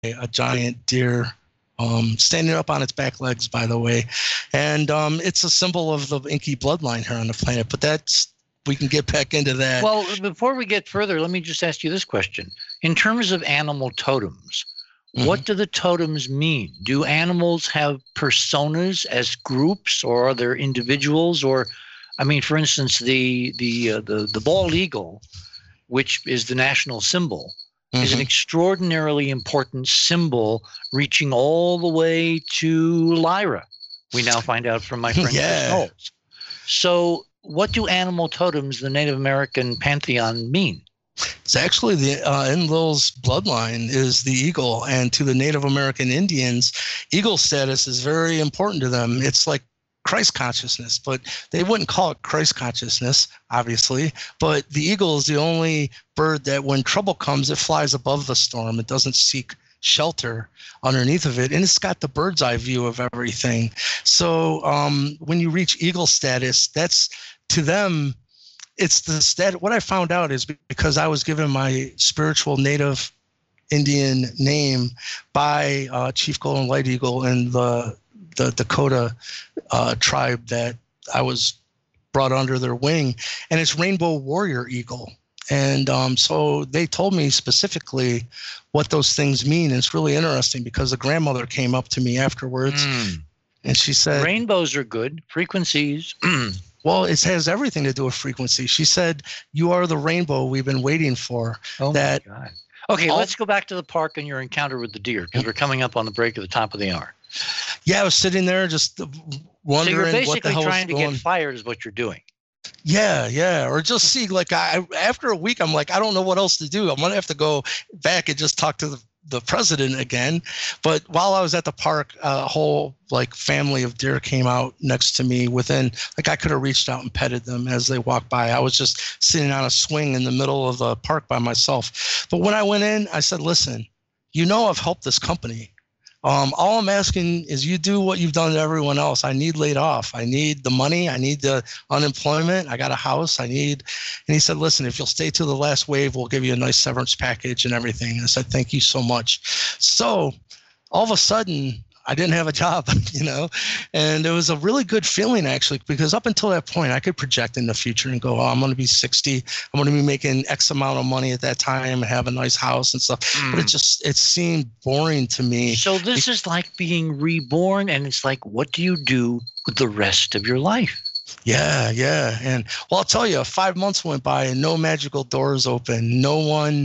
a giant deer standing up on its back legs, by the way. And it's a symbol of the Inky bloodline here on the planet. But we can get back into that. Well, before we get further, let me just ask you this question. In terms of animal totems, what do the totems mean? Do animals have personas as groups, or are there individuals? Or, I mean, for instance, the bald eagle, which is the national symbol, is an extraordinarily important symbol reaching all the way to Lyra. We now find out from my friend Chris Knowles. So what do animal totems, the Native American pantheon, mean? It's actually the Enlil's bloodline is the eagle, and to the Native American Indians, eagle status is very important to them. It's like Christ consciousness, but they wouldn't call it Christ consciousness, obviously. But the eagle is the only bird that when trouble comes, it flies above the storm. It doesn't seek shelter underneath of it, and it's got the bird's eye view of everything. So when you reach eagle status, that's to them, it's the stat. What I found out is because I was given my spiritual Native Indian name by Chief Golden Light Eagle and the Dakota tribe that I was brought under their wing, and it's Rainbow Warrior Eagle. And so they told me specifically what those things mean. And it's really interesting because the grandmother came up to me afterwards and she said, rainbows are good, frequencies. Well, it has everything to do with frequency. She said, you are the rainbow we've been waiting for. Oh, my God. Okay, let's go back to the park and your encounter with the deer, because we're coming up on the break at the top of the hour. Yeah, I was sitting there just wondering what the hell was going on. So you're basically trying to get fired is what you're doing. Yeah. Or just see, like, after a week, I'm like, I don't know what else to do. I'm going to have to go back and just talk to the president again. But while I was at the park, a whole like family of deer came out next to me within, like I could have reached out and petted them as they walked by. I was just sitting on a swing in the middle of the park by myself. But when I went in, I said, listen, I've helped this company. All I'm asking is you do what you've done to everyone else. I need laid off. I need the money. I need the unemployment. I got a house. And he said, listen, if you'll stay to the last wave, we'll give you a nice severance package and everything. And I said, thank you so much. So all of a sudden, I didn't have a job, and it was a really good feeling actually, because up until that point, I could project in the future and go, I'm going to be 60. I'm going to be making X amount of money at that time and have a nice house and stuff. But it seemed boring to me. So this is like being reborn, and it's like, what do you do with the rest of your life? Yeah. And well, I'll tell you, 5 months went by and no magical doors open. No one,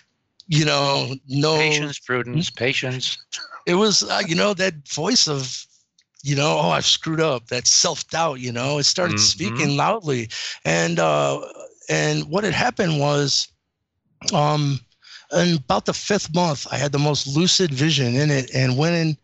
no patience, prudence, patience. It was, that voice of, I've screwed up, that self-doubt, it started speaking loudly. And what had happened was, in about the 5th month, I had the most lucid vision in it. And in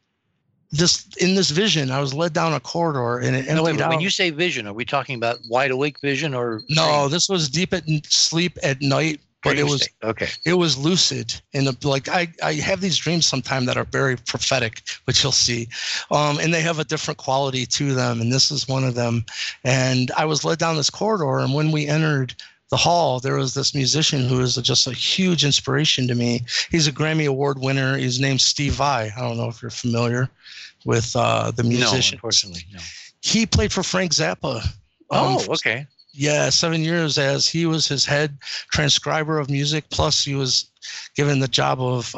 this vision, I was led down a corridor and it emptied out. When you say vision, are we talking about wide awake vision or? No, this was deep sleep at night. But it was lucid. And I have these dreams sometimes that are very prophetic, which you'll see. And they have a different quality to them. And this is one of them. And I was led down this corridor. And when we entered the hall, there was this musician who is just a huge inspiration to me. He's a Grammy Award winner. His name's Steve Vai. I don't know if you're familiar with the musician. No, unfortunately, no. He played for Frank Zappa. Okay. Yeah, 7 years as he was his head transcriber of music. Plus, he was given the job of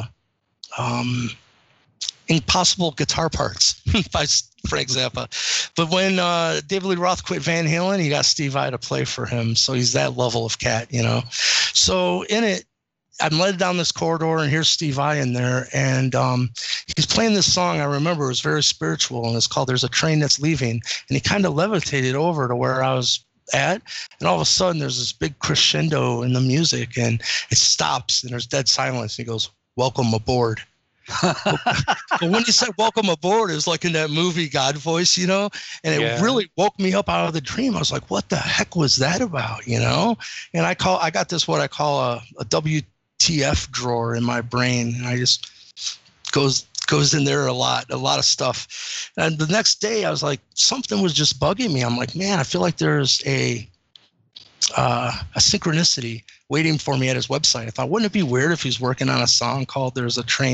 impossible guitar parts by Frank Zappa. But when David Lee Roth quit Van Halen, he got Steve Vai to play for him. So he's that level of cat, So in it, I'm led down this corridor, and here's Steve Vai in there, and he's playing this song. I remember it was very spiritual, and it's called "There's a Train That's Leaving." And he kind of levitated over to where I was at, and all of a sudden there's this big crescendo in the music, and it stops, and there's dead silence. And he goes, "Welcome aboard." But when he said "welcome aboard," it was like in that movie God voice, and it really woke me up out of the dream. I was like, "What the heck was that about?" And I got this what I call a WTF drawer in my brain, and I just goes in there a lot of stuff. And the next day I was like, something was just bugging me. I'm like, man, I feel like there's a a synchronicity waiting for me at his website. I thought, wouldn't it be weird if he's working on a song called "There's a Train